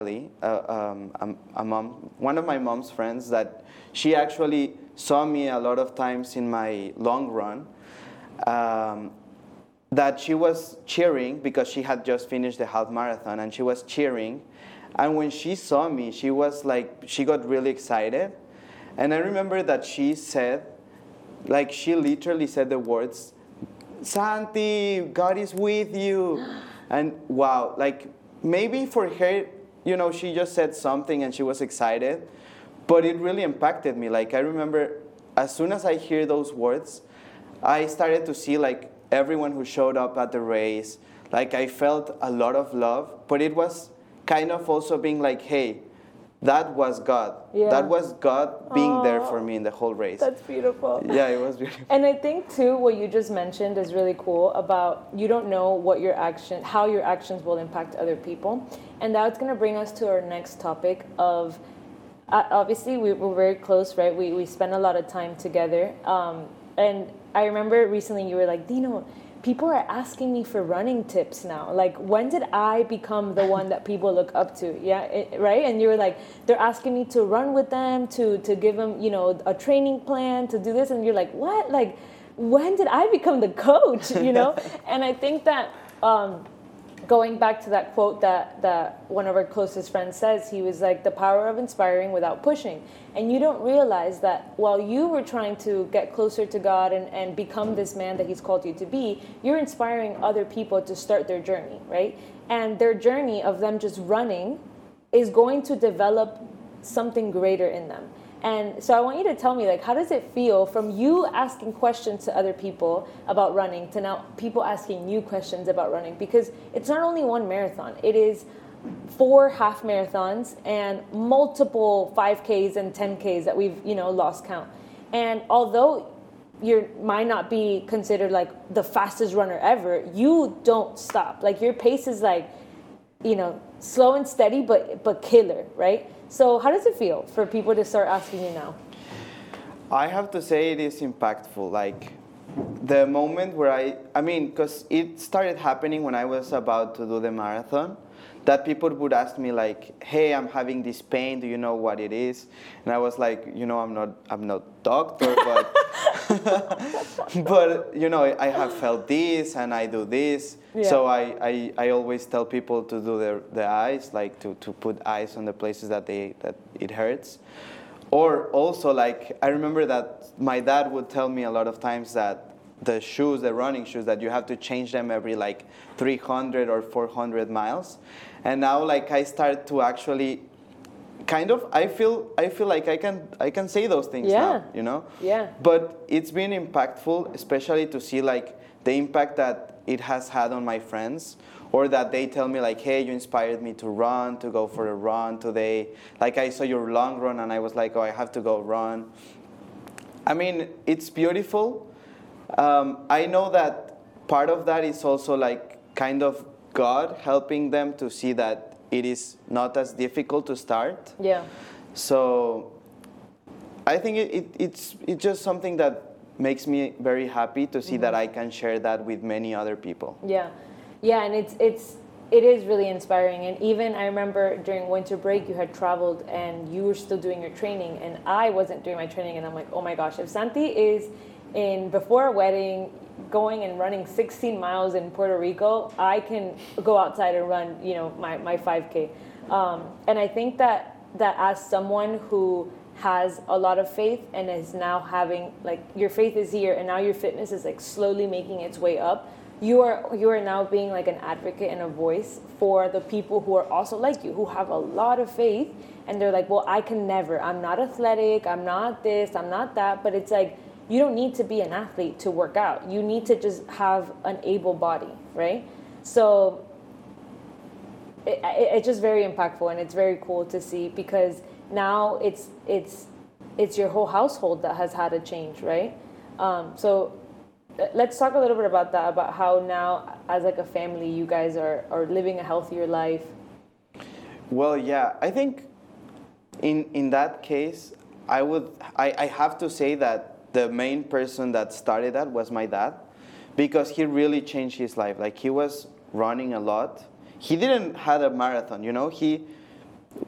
a mom, one of my mom's friends, that she actually saw me a lot of times in my long run. That she was cheering because she had just finished the half marathon, and she was cheering. And when she saw me, she was like, she got really excited. And I remember that she said, like, she literally said the words, "Santi, God is with you." And wow, like, maybe for her, you know, she just said something and she was excited, but it really impacted me. Like, I remember as soon as I hear those words, I started to see like everyone who showed up at the race. Like, I felt a lot of love, but it was kind of also being like, hey, that was God. Yeah. That was God being there for me in the whole race. That's beautiful. Yeah, it was beautiful. And I think too, what you just mentioned is really cool about you don't know what your action, how your actions will impact other people, and that's going to bring us to our next topic of. Obviously, we're very close, right? We spend a lot of time together, and I remember recently you were like, Dino, people are asking me for running tips now. Like, when did I become the one that people look up to? Yeah, right? And you were like, they're asking me to run with them, to give them, you know, a training plan, to do this. And you're like, what? Like, when did I become the coach, you know? And I think that going back to that quote that one of our closest friends says, he was like, the power of inspiring without pushing. And you don't realize that while you were trying to get closer to God and become this man that he's called you to be, you're inspiring other people to start their journey, right? And their journey of them just running is going to develop something greater in them. And so I want you to tell me, like, how does it feel from you asking questions to other people about running to now people asking you questions about running? Because it's not only one marathon. It is 4 half marathons and multiple 5Ks and 10Ks that we've, you know, lost count. And although you might not be considered like the fastest runner ever, you don't stop. Like, your pace is like, you know, slow and steady, but killer, right? So how does it feel for people to start asking you now? I have to say it is impactful. Like, the moment where I mean, because it started happening when I was about to do the marathon, that people would ask me like, hey, I'm having this pain, do you know what it is? And I was like, you know, I'm not doctor, but but you know, I have felt this and I do this. Yeah. So I always tell people to do the eyes, like to put ice on the places that it hurts. Or also, like, I remember that my dad would tell me a lot of times that the running shoes, that you have to change them every like 300 or 400 miles. And now, like, I start to actually kind of, I feel like I can say those things now, you know? Yeah. But it's been impactful, especially to see like the impact that it has had on my friends, or that they tell me like, hey, you inspired me to run, to go for a run today. Like, I saw your long run and I was like, oh, I have to go run. I mean, it's beautiful. I know that part of that is also like kind of God helping them to see that it is not as difficult to start. Yeah. So I think it's just something that makes me very happy to see that I can share that with many other people. Yeah. Yeah, and it is really inspiring. And even I remember during winter break you had traveled and you were still doing your training and I wasn't doing my training, and I'm like, oh my gosh, if Santi is before a wedding going and running 16 miles in Puerto Rico, I can go outside and run, you know, my 5K. And I think that as someone who has a lot of faith and is now having, like, your faith is here and now your fitness is like slowly making its way up, you are now being like an advocate and a voice for the people who are also like you, who have a lot of faith, and they're like, well, I can never, I'm not athletic, I'm not this, I'm not that. But it's like, you don't need to be an athlete to work out. You need to just have an able body, right? So it's just very impactful, and it's very cool to see, because now it's your whole household that has had a change, right? So let's talk a little bit about that, about how now as like a family you guys are living a healthier life. Well, yeah, I think in that case, I have to say that the main person that started that was my dad, because he really changed his life. Like, he was running a lot. He didn't have a marathon, you know. He